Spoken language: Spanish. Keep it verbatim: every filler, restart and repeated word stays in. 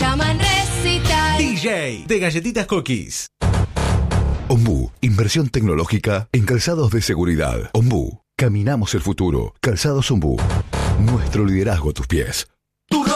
llaman Recital. D J de Galletitas Cookies. Ombú, inversión tecnológica en calzados de seguridad. Ombú, caminamos el futuro. Calzados Ombú. Nuestro liderazgo a tus pies.